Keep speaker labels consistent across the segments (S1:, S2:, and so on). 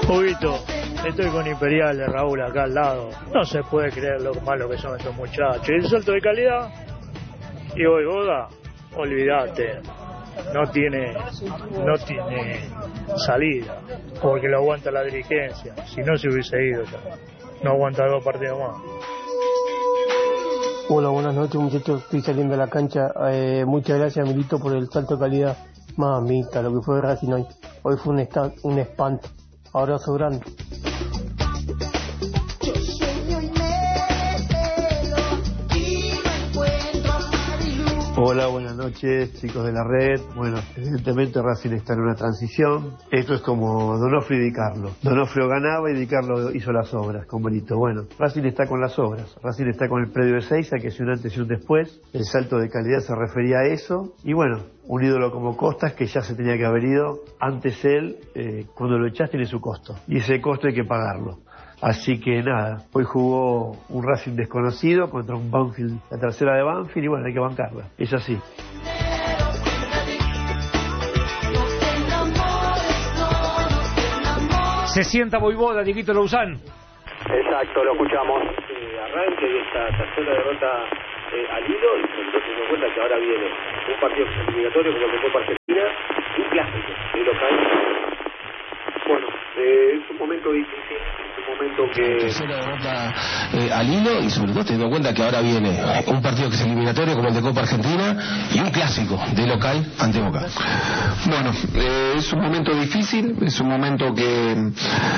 S1: Huguito, estoy con Imperial de Raúl acá al lado. No se puede creer lo malo que son estos muchachos. Y el salto de calidad, y hoy Boda, olvídate, no tiene salida, porque lo aguanta la dirigencia. Si no, se hubiese ido ya. No aguanta 2 partidos más.
S2: Hola, buenas noches muchachos, estoy saliendo a la cancha. Muchas gracias Milito por el salto de calidad. Mamita, lo que fue Racing hoy fue un espanto. Abrazo grande.
S3: Hola, buenas noches chicos de la red. Bueno, evidentemente Racing está en una transición. Esto es como Donofrio y Di Carlo. Donofrio ganaba y Di Carlo hizo las obras con Benito. Bueno, Racing está con las obras. Racing está con el predio de Seiza, que es un antes y un después. El salto de calidad se refería a eso. Y bueno, un ídolo como Costas, que ya se tenía que haber ido. Antes él, cuando lo echás, tiene su costo. Y ese costo hay que pagarlo. Así que nada, hoy jugó un Racing desconocido contra un Banfield, la tercera de Banfield, y bueno, hay que bancarla, es así.
S4: Se sienta Voivoda, Dieguito Louzán.
S5: Exacto, lo escuchamos. Arranque de esta tercera derrota al hilo, y se teniendo en cuenta que ahora viene un partido eliminatorio como el de Copa Argentina, un clásico de local. Bueno, es un momento difícil.
S6: Tercera derrota al hilo, y sobre todo teniendo en cuenta que ahora viene un partido que es eliminatorio como el de Copa Argentina y un clásico de local ante Boca.
S7: Bueno, es un momento difícil, es un momento que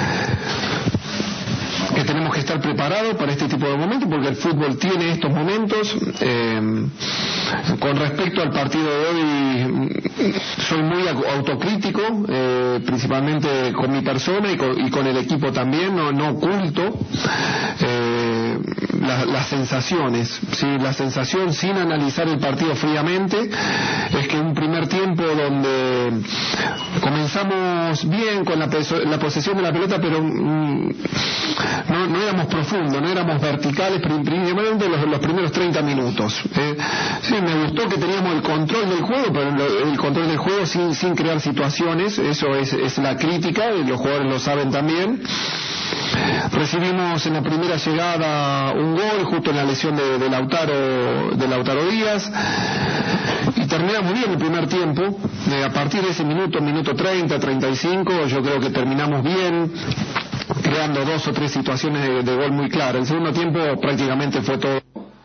S7: tenemos que estar preparados para este tipo de momentos, porque el fútbol tiene estos momentos. Con respecto al partido de hoy, soy muy autocrítico, principalmente con mi persona y con el equipo también, no oculto las sensaciones, ¿sí? La sensación, sin analizar el partido fríamente, es que un primer tiempo donde comenzamos bien con la posesión de la pelota, pero no éramos profundos, no éramos verticales, principalmente los primeros 30 minutos. Sí, me gustó que teníamos el control del juego, pero el control del juego sin crear situaciones. Eso es la crítica, y los jugadores lo saben también. Recibimos en la primera llegada un gol justo en la lesión de Lautaro Díaz, y terminamos bien el primer tiempo. A partir de ese minuto 30, 35, yo creo que terminamos bien, creando 2 o 3 situaciones de gol muy claras. El segundo tiempo prácticamente fue todo.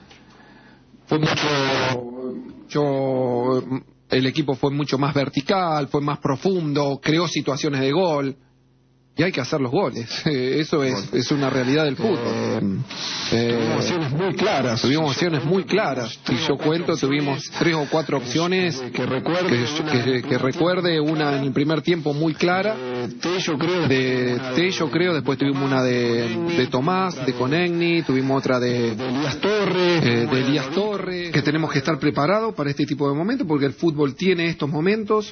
S7: El equipo fue mucho más vertical, fue más profundo, creó situaciones de gol. Y hay que hacer los goles. Eso es una realidad del fútbol. Tuvimos opciones muy claras. Si yo cuento, tuvimos 3 o 4 opciones que recuerde, una en el primer tiempo muy clara. De Tello, creo. Después tuvimos una de Tomás, de Conegni. Tuvimos otra de Elías Torres. Que tenemos que estar preparados para este tipo de momentos, porque el fútbol tiene estos momentos.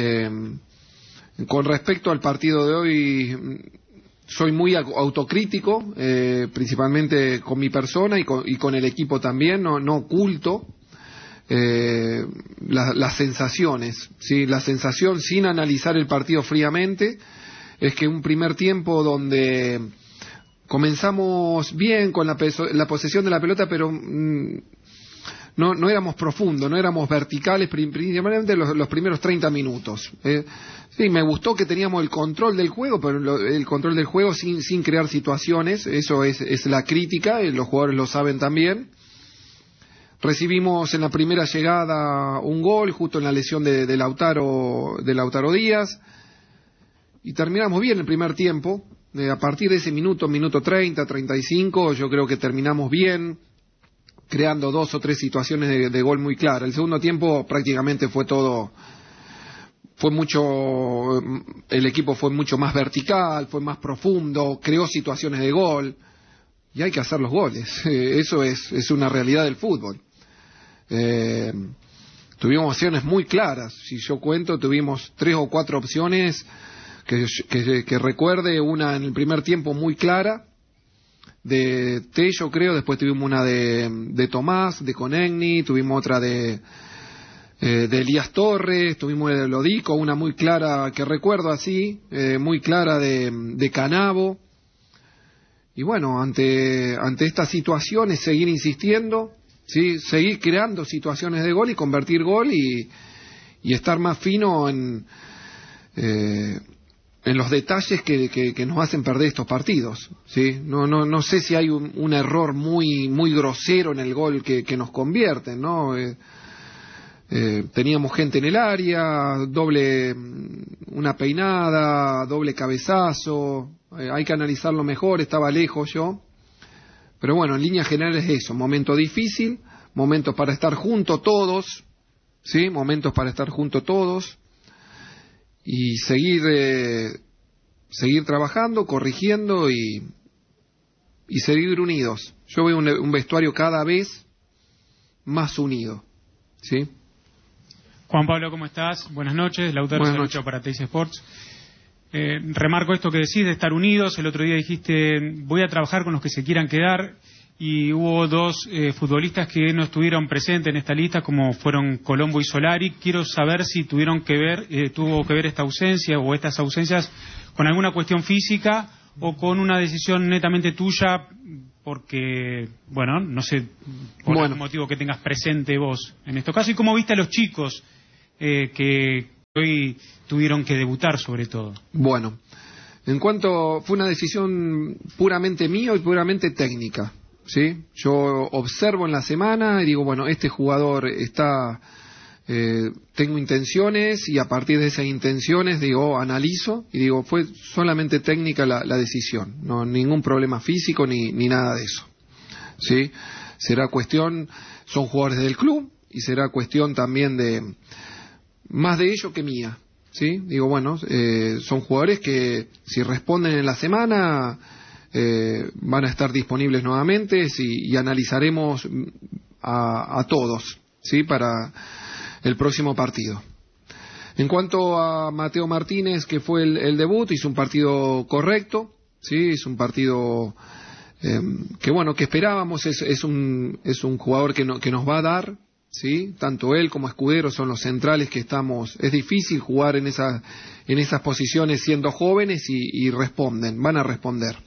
S7: Con respecto al partido de hoy, soy muy autocrítico, principalmente con mi persona y con el equipo también, no oculto las sensaciones, ¿sí? La sensación, sin analizar el partido fríamente, es que un primer tiempo donde comenzamos bien con la posesión de la pelota, pero no éramos profundos, no éramos verticales, principalmente los primeros 30 minutos. Sí, me gustó que teníamos el control del juego, pero el control del juego sin crear situaciones. Eso es la crítica, y los jugadores lo saben también. Recibimos en la primera llegada un gol justo en la lesión de Lautaro Díaz, y terminamos bien el primer tiempo. A partir de ese minuto 30, 35, yo creo que terminamos bien, creando 2 o 3 situaciones de gol muy claras. El segundo tiempo prácticamente fue todo. El equipo fue mucho más vertical, fue más profundo, creó situaciones de gol, y hay que hacer los goles. Eso es una realidad del fútbol. Tuvimos opciones muy claras. Si yo cuento, tuvimos 3 o 4 opciones que recuerde, una en el primer tiempo muy clara, de Tello, creo. Después tuvimos una de Tomás, de Conegni. Tuvimos otra de de Elías Torres, tuvimos de Lodico, una muy clara que recuerdo así, muy clara de Canavo. Y bueno, ante estas situaciones seguir insistiendo, ¿sí? Seguir creando situaciones de gol y convertir gol y estar más fino en los detalles que nos hacen perder estos partidos, ¿sí? No sé si hay un error muy grosero en el gol que nos convierten, ¿no? Teníamos gente en el área, una peinada, doble cabezazo, hay que analizarlo mejor, estaba lejos yo, pero bueno, en líneas generales es eso, momento difícil, momentos para estar juntos todos, ¿sí? Momentos para estar juntos todos y seguir trabajando, corrigiendo y seguir unidos. Yo veo un vestuario cada vez más unido, ¿sí?
S8: Juan Pablo, ¿cómo estás? Buenas noches, Lautaro Salucho para Teis Sports. Remarco esto que decís de estar unidos. El otro día dijiste, voy a trabajar con los que se quieran quedar, y hubo dos futbolistas que no estuvieron presentes en esta lista, como fueron Colombo y Solari. Quiero saber si tuvo que ver esta ausencia o estas ausencias con alguna cuestión física o con una decisión netamente tuya, porque, bueno, no sé, por algún motivo que tengas presente vos en este caso, y cómo viste a los chicos que hoy tuvieron que debutar sobre todo.
S7: Bueno, en cuanto fue una decisión puramente mía y puramente técnica, ¿sí? Yo observo en la semana y digo, bueno, este jugador está, tengo intenciones, y a partir de esas intenciones digo, analizo y digo, fue solamente técnica la decisión, no ningún problema físico ni nada de eso, ¿sí? Será cuestión, son jugadores del club y será cuestión también de más de ellos que mía, ¿sí? Digo, bueno, son jugadores que si responden en la semana van a estar disponibles nuevamente, y analizaremos a todos, ¿sí? Para el próximo partido. En cuanto a Mateo Martínez, que fue el debut, hizo un partido correcto, ¿sí? Es un partido que bueno, que esperábamos, es un jugador que nos va a dar, ¿sí? Tanto él como Escudero son los centrales que estamos. Es difícil jugar en esas posiciones siendo jóvenes y van a responder.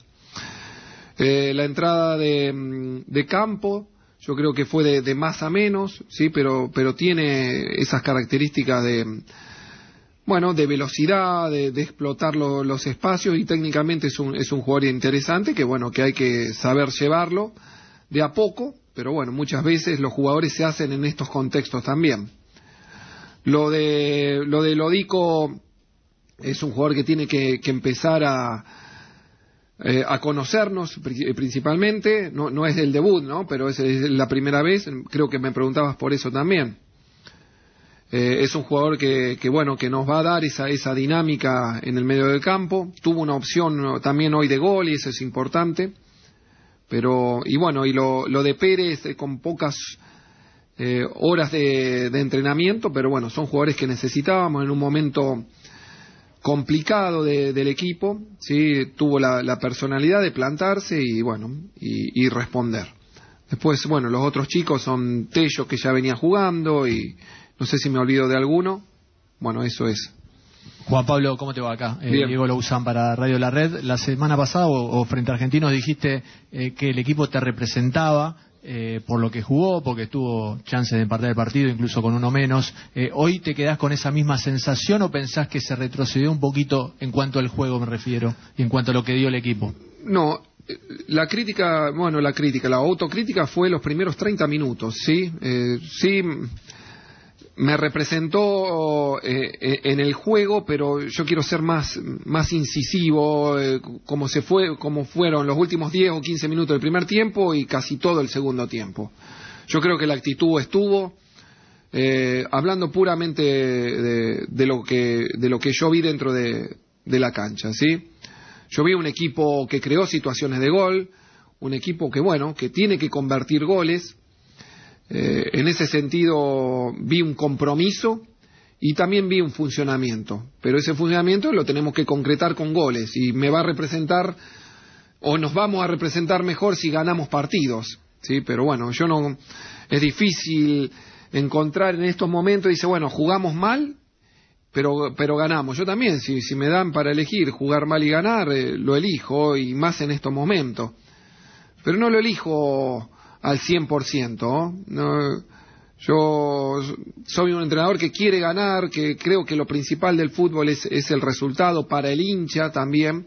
S7: La entrada de Campo, yo creo que fue de más a menos, sí, pero tiene esas características de velocidad, de explotar los espacios, y técnicamente es un jugador interesante que bueno, que hay que saber llevarlo de a poco. Pero bueno, muchas veces los jugadores se hacen en estos contextos también. Lo de Lodico es un jugador que tiene que empezar a conocernos principalmente. No es el debut, ¿no? Pero es la primera vez. Creo que me preguntabas por eso también. Es un jugador que nos va a dar esa dinámica en el medio del campo. Tuvo una opción también hoy de gol y eso es importante. Pero, y lo de Pérez con pocas horas de entrenamiento, pero bueno, son jugadores que necesitábamos en un momento complicado del equipo, ¿sí? Tuvo la personalidad de plantarse y responder. Después, los otros chicos son Tello, que ya venía jugando, y no sé si me olvido de alguno. Bueno, eso es.
S9: Juan Pablo, ¿cómo te va acá? Diego Louzán para Radio La Red. La semana pasada, o frente a Argentinos, dijiste que el equipo te representaba por lo que jugó, porque tuvo chances de empatar el partido, incluso con uno menos. ¿Hoy te quedás con esa misma sensación o pensás que se retrocedió un poquito en cuanto al juego, me refiero, y en cuanto a lo que dio el equipo? No, la autocrítica fue los primeros 30 minutos, ¿sí? Sí. Me representó en el juego, pero yo quiero ser más incisivo, como fueron los últimos 10 o 15 minutos del primer tiempo y casi todo el segundo tiempo. Yo creo que la actitud estuvo, hablando puramente de lo que yo vi dentro de la cancha, ¿sí? Yo vi un equipo que creó situaciones de gol, un equipo que tiene que convertir goles. En ese sentido vi un compromiso y también vi un funcionamiento, pero ese funcionamiento lo tenemos que concretar con goles, y me va a representar, o nos vamos a representar mejor si ganamos partidos, ¿sí? Pero bueno, es difícil
S7: encontrar en estos momentos, dice, bueno, jugamos mal, pero ganamos. Yo también, si me dan para elegir jugar mal y ganar, lo elijo, y más en estos momentos. Pero no lo elijo al 100%, ¿no? Yo soy un entrenador que quiere ganar, que creo que lo principal del fútbol es el resultado para el hincha también.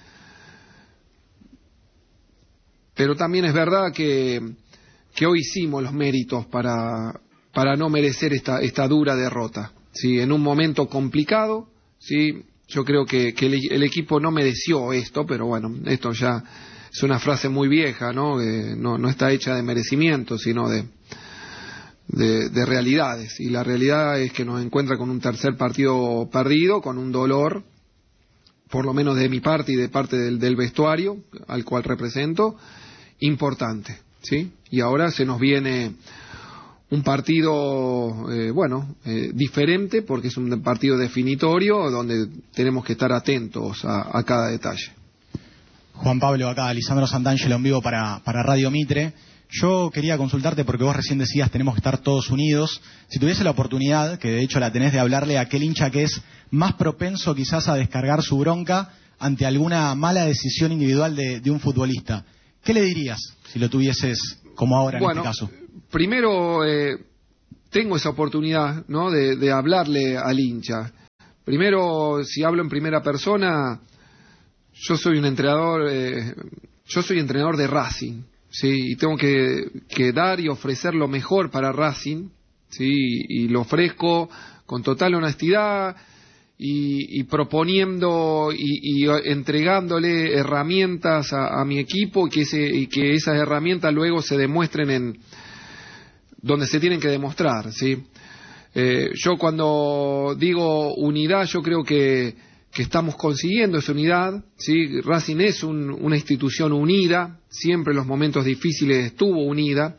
S7: Pero también es verdad que hoy hicimos los méritos para no merecer esta dura derrota. ¿Sí? En un momento complicado, ¿sí? Yo creo que el equipo no mereció esto, pero bueno, esto ya es una frase muy vieja, ¿no? No está hecha de merecimiento, sino de realidades. Y la realidad es que nos encuentra con un tercer partido perdido, con un dolor, por lo menos de mi parte y de parte del vestuario, al cual represento, importante, ¿sí? Y ahora se nos viene un partido, diferente, porque es un partido definitorio donde tenemos que estar atentos a cada detalle.
S10: Juan Pablo, acá, Lisandro Santangelo en vivo para Radio Mitre. Yo quería consultarte porque vos recién decías tenemos que estar todos unidos. Si tuviese la oportunidad, que de hecho la tenés, de hablarle a aquel hincha que es más propenso quizás a descargar su bronca ante alguna mala decisión individual de un futbolista, ¿qué le dirías si lo tuvieses como ahora en este caso?
S7: Primero, tengo esa oportunidad, ¿no?, de hablarle al hincha. Primero, si hablo en primera persona, yo soy un entrenador, yo soy entrenador de Racing, ¿sí? Y tengo que dar y ofrecer lo mejor para Racing, ¿sí? Y lo ofrezco con total honestidad y proponiendo y entregándole herramientas a mi equipo y que esas herramientas luego se demuestren en donde se tienen que demostrar, ¿sí? Yo cuando digo unidad, yo creo que estamos consiguiendo esa unidad, ¿sí? Racing es una institución unida, siempre en los momentos difíciles estuvo unida.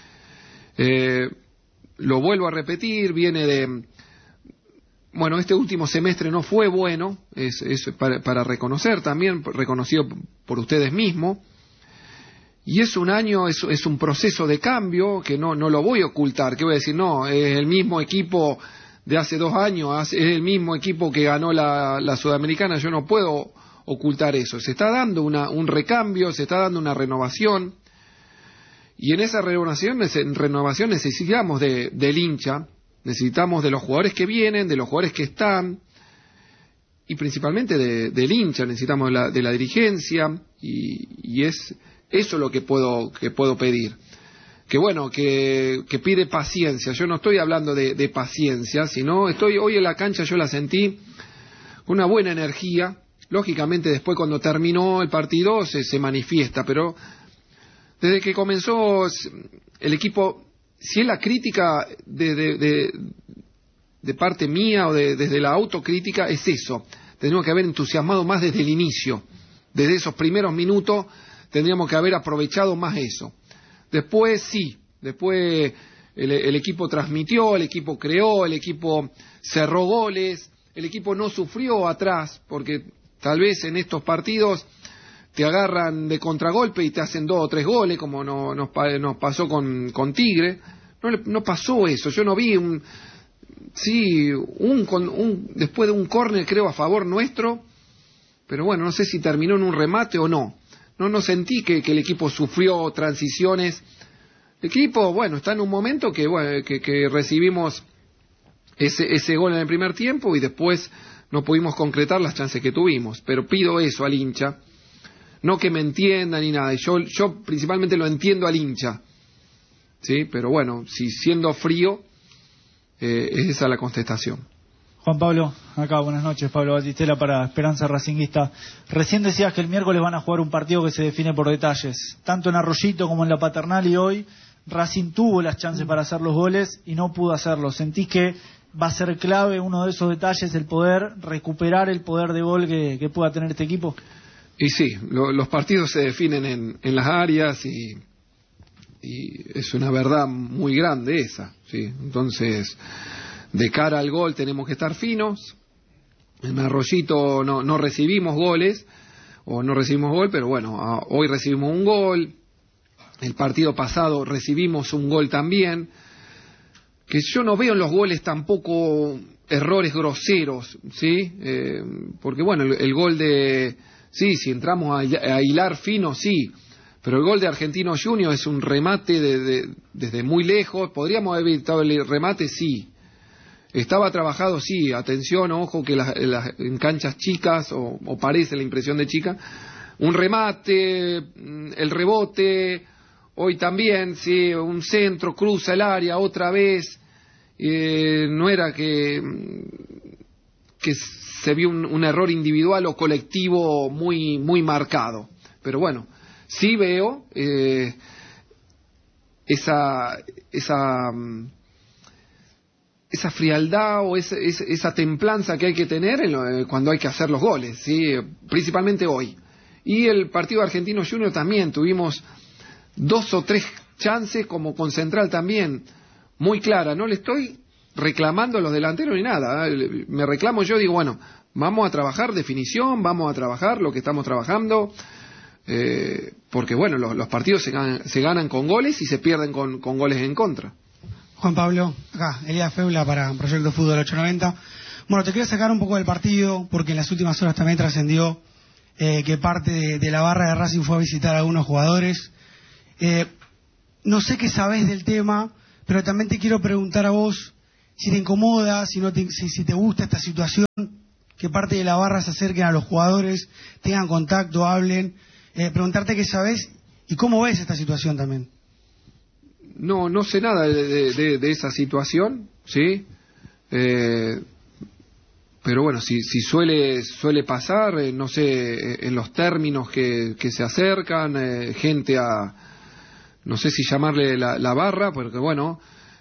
S7: Lo vuelvo a repetir, viene de... Bueno, este último semestre no fue bueno, es para reconocer también, reconocido por ustedes mismos. Y es un año, es un proceso de cambio que no lo voy a ocultar. ¿Qué voy a decir? No, es el mismo equipo de hace 2 años, es el mismo equipo que ganó la Sudamericana. Yo no puedo ocultar eso. Se está dando un recambio, se está dando una renovación. Y en esa renovación necesitamos del hincha, necesitamos de los jugadores que vienen, de los jugadores que están, y principalmente del hincha, necesitamos de la dirigencia, y es eso lo que puedo pedir. Que bueno, que pide paciencia. Yo no estoy hablando de paciencia, sino hoy en la cancha yo la sentí con una buena energía. Lógicamente después cuando terminó el partido se manifiesta, pero desde que comenzó el equipo, si es la crítica de parte mía o desde la autocrítica, es eso. Tenemos que haber entusiasmado más desde el inicio, desde esos primeros minutos. Tendríamos que haber aprovechado más eso. Después el equipo transmitió, el equipo creó, el equipo cerró goles, el equipo no sufrió atrás, porque tal vez en estos partidos te agarran de contragolpe y te hacen 2 o 3 goles, como nos pasó con Tigre. No pasó eso. Yo no vi después de un córner, creo, a favor nuestro, pero bueno, no sé si terminó en un remate o no. No sentí que el equipo sufrió transiciones. El equipo, bueno, está en un momento que recibimos ese gol en el primer tiempo y después no pudimos concretar las chances que tuvimos. Pero pido eso al hincha, no que me entienda ni nada. Yo principalmente lo entiendo al hincha, ¿sí? Pero bueno, si siendo frío, es esa la contestación.
S11: Juan Pablo, acá, buenas noches, Pablo Batistela para Esperanza Racinguista. Recién decías que el miércoles van a jugar un partido que se define por detalles, tanto en Arroyito como en la Paternal, y hoy Racing tuvo las chances para hacer los goles y no pudo hacerlo. ¿Sentís que va a ser clave uno de esos detalles, el poder recuperar el poder de gol que pueda tener este equipo?
S7: Y sí, los partidos se definen en las áreas y es una verdad muy grande esa, ¿sí? Entonces, de cara al gol tenemos que estar finos. En Arroyito no recibimos goles, o no recibimos gol, pero bueno, hoy recibimos un gol. El partido pasado recibimos un gol también. que yo no veo en los goles tampoco errores groseros, ¿sí? Porque bueno, el gol de... Sí, si entramos a hilar fino, sí, pero el gol de Argentinos Juniors es un remate desde muy lejos. ¿Podríamos haber evitado el remate? Sí. ¿Estaba trabajado? Sí. Atención, ojo, que en canchas chicas, o parece la impresión de chica, un remate, el rebote, hoy también, sí, un centro, cruza el área otra vez. No era que se vio un error individual o colectivo muy, muy marcado. Pero bueno, sí veo esa frialdad o esa templanza que hay que tener cuando hay que hacer los goles, ¿sí? Principalmente hoy. Y el partido de Argentinos Juniors también tuvimos 2 o 3 chances, como con Central también, muy clara. No le estoy reclamando a los delanteros ni nada, ¿eh? Me reclamo yo, digo, bueno, vamos a trabajar definición, vamos a trabajar lo que estamos trabajando, porque bueno, los partidos se ganan con goles y se pierden con goles en contra.
S12: Juan Pablo, acá, Elías Feula para Proyecto Fútbol 890. Bueno, te quería sacar un poco del partido, porque en las últimas horas también trascendió que parte de la barra de Racing fue a visitar a algunos jugadores. No sé qué sabés del tema, pero también te quiero preguntar a vos si te incomoda, si te gusta esta situación, que parte de la barra se acerquen a los jugadores, tengan contacto, hablen, preguntarte qué sabés y cómo ves esta situación también.
S7: No sé nada de esa situación, ¿sí? Pero bueno, si suele pasar, no sé, en los términos que se acercan, gente a, no sé si llamarle la barra, porque bueno,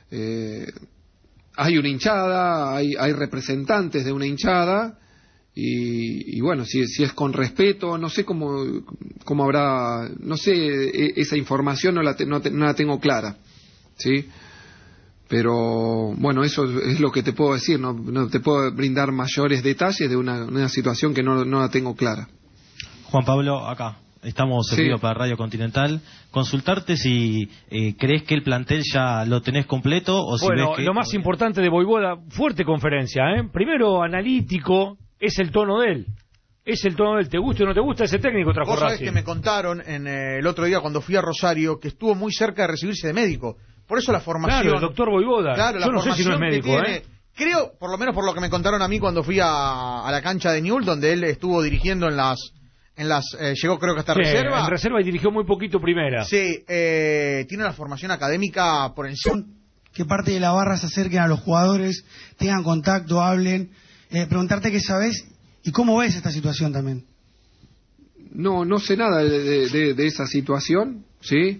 S7: hay una hinchada, hay representantes de una hinchada, y bueno, si es con respeto, no sé cómo habrá, no sé, esa información no la tengo clara, ¿sí? Pero bueno, eso es lo que te puedo decir, no te puedo brindar mayores detalles de una situación que no la tengo clara.
S13: Juan Pablo, acá estamos en vivo para Radio Continental. Consultarte si crees que el plantel ya lo tenés completo o si
S4: bueno,
S13: ves que...
S4: lo más importante de Boivoda, fuerte conferencia, Primero analítico, es el tono de él. Es el tono de él, te gusta o no te gusta, ese técnico trajo Racing.
S14: Vos sabés que me contaron el otro día cuando fui a Rosario que estuvo muy cerca de recibirse de médico. Por eso la formación...
S4: Claro, el doctor Boivoda.
S14: Claro,
S4: yo no sé si no es médico,
S14: Creo, por lo menos por lo que me contaron a mí cuando fui a la cancha de Newell's, donde él estuvo dirigiendo llegó creo que hasta reserva.
S4: En reserva y dirigió muy poquito primera.
S14: Sí, tiene la formación académica por encima.
S12: Que parte de la barra se acerquen a los jugadores, tengan contacto, hablen, preguntarte qué sabés y cómo ves esta situación también.
S7: No sé nada de esa situación, ¿sí?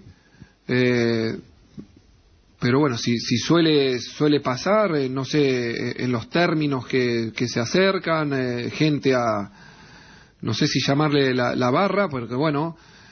S7: Pero bueno, si suele pasar, no sé, en los términos que se acercan, gente a, no sé si llamarle la barra, porque bueno,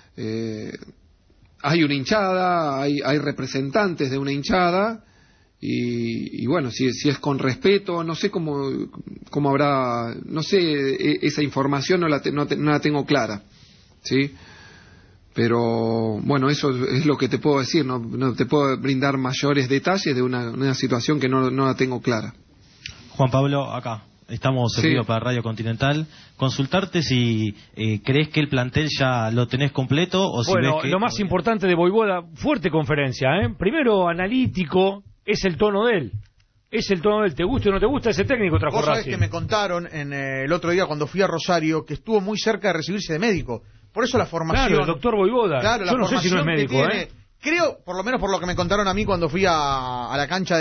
S7: hay una hinchada, hay representantes de una hinchada, y bueno, si es con respeto, no sé cómo habrá, no sé, esa información no la tengo clara, ¿sí? Pero bueno, eso es lo que te puedo decir, no te puedo brindar mayores detalles de una situación que no la tengo clara.
S13: Juan Pablo, acá estamos en vivo para Radio Continental. Consultarte si crees que el plantel ya lo tenés completo o si ves que...
S4: lo más importante de Boivoda, fuerte conferencia, Primero analítico, es el tono de él. Es el tono de él, te gusta o no te gusta, ese técnico trajo Racing.
S14: Vos sabés que me contaron el otro día cuando fui a Rosario que estuvo muy cerca de recibirse de médico. Por eso la formación...
S4: Claro, el doctor Boivoda.
S14: Claro,
S4: yo no sé si no es médico,
S14: Creo, por lo menos por lo que me contaron a mí cuando fui a la cancha de